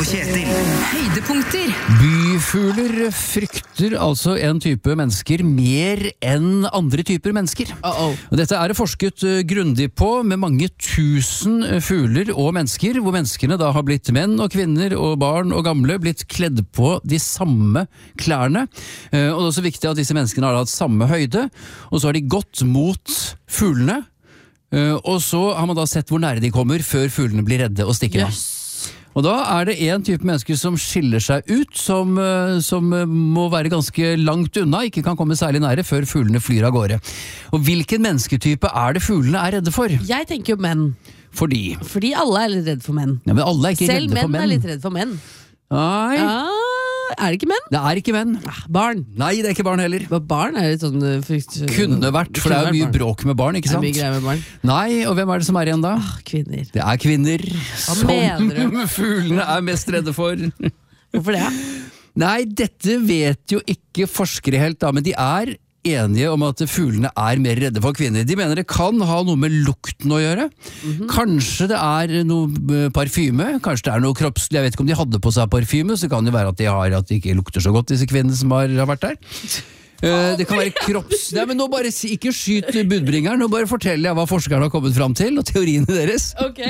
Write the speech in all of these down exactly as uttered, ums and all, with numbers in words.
og Kjetil. Høydepunkter. Byfugler frykter altså en type mennesker mer enn andre typer mennesker. Uh-oh. Og dette er det forsket uh, grundig på med mange tusen uh, fugler og mennesker, hvor menneskene da har blitt menn og kvinner og barn og gamle, blitt kledd på de samme klærne. Uh, og det er også viktig at disse menneskene har hatt samme høyde, og så har de gått mot fuglene, uh, og så har man da sett hvor nære de kommer før fuglene blir redde og stikker av. Yes. Og da er det en type mennesker som skiller seg ut, som, uh, som uh, må være ganske langt unna, ikke kan komme særlig nære før fuglene flyr av gårde. Og hvilken mennesketype er det fuglene er redde for? Jeg tenker jo menn. Fordi? Fordi alle er litt redd for menn. Ja, men alle er ikke Selv redde for menn menn. er litt redd for menn. Nei, Ah, er det ikke menn? det er ikke menn. Ah, barn. Nei, det er ikke barn heller. Men Barn er litt sånn uh, frykt... Kunne vært, for det er jo mye bråk med barn, ikke Det er sant? mye greier med barn. Nei, og hvem er det som er igjen da? Ah, kvinner. Det er kvinner som mener fuglene er mest redde for. Hvorfor det? Nei, dette vet jo ikke forskere helt da, men de er enige om at fuglene er mer redde for kvinner. De mener det kan ha noe med lukten å gjøre. Mm-hmm. Kanskje det er noe parfyme, kanskje det er noe kroppslig. Jeg vet ikke om de hadde på seg parfyme, så kan det være at de har at de ikke lukter så godt, disse kvinnene som har, har vært der. Uh, det kan være kropps... Nei, men nå bare si, ikke skyt budbringeren, nå bare forteller jeg hva forskerne har kommet fram til, og teoriene deres. Ok.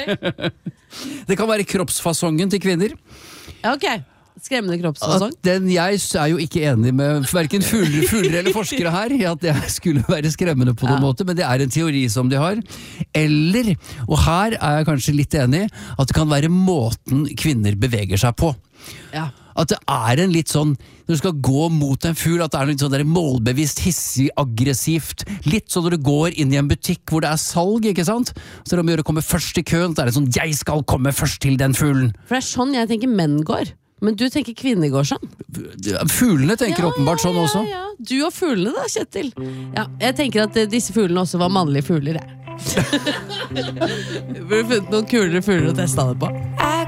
Det kan være kroppsfasongen til kvinner. Ja, ok. Skremmende kroppsfasong. At den, jeg er jo ikke enig med hverken fugler, fugler eller forskere her i at det skulle være skremmende på noen Ja. måte, men det er en teori som de har. Eller, og her er jeg kanskje litt enig, at det kan være måten kvinner beveger seg på. Ja. At det er en litt sånn, når du skal gå mot en fugl, at det er litt sånn der målbevisst, hissig, aggressivt. Litt sånn når du går inn i en butikk hvor det er salg, ikke sant? Så det er om å gjøre å komme først i køen, så er det sånn, jeg skal komme først til den fuglen. For det er sånn jeg tenker menn går. Men du tenker kvinner går sånn? Fuglene tenker åpenbart sånn ja, også. Ja. Du og fuglene da, Kjetil. Ja, jeg tenker at eh, disse fuglene også var mannlige fugler, jeg. Burde funnet noen kulere fugler å teste det på.